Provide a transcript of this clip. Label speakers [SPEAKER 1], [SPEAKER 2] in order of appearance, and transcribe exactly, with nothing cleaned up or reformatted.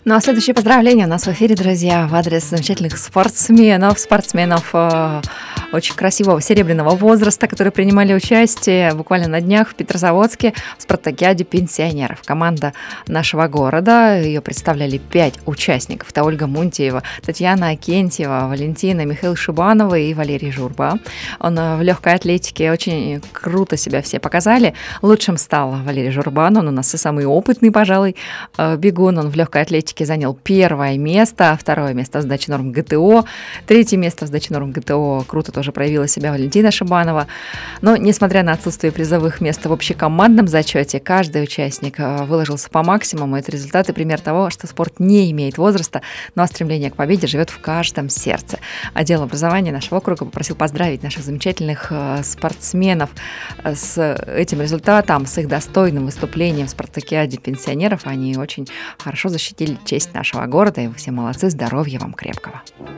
[SPEAKER 1] Ну а следующее поздравление у нас в эфире, друзья, в адрес замечательных спортсменов, спортсменов э, очень красивого серебряного возраста, которые принимали участие буквально на днях в Петрозаводске в спартакиаде пенсионеров. Команда нашего города, ее представляли пять участников. Это Ольга Мунтиева, Татьяна Акентьева, Валентина, Михаил Шибанова и Валерий Журба. Он в легкой атлетике очень круто себя все показали. Лучшим стал Валерий Журбан, он у нас и самый опытный, пожалуй, бегун. Он в легкой атлетике занял первое место, второе место в сдаче норм ГТО, третье место в сдаче норм ГТО. Круто тоже проявила себя Валентина Шибанова. Но, несмотря на отсутствие призовых мест в общекомандном зачете, каждый участник выложился по максимуму. Это результат и пример того, что спорт не имеет возраста, но стремление к победе живет в каждом сердце. Отдел образования нашего округа попросил поздравить наших замечательных спортсменов с этим результатом, с их достойным выступлением в спартакиаде пенсионеров. Они очень хорошо защитили честь нашего города, и вы все молодцы, здоровья вам крепкого.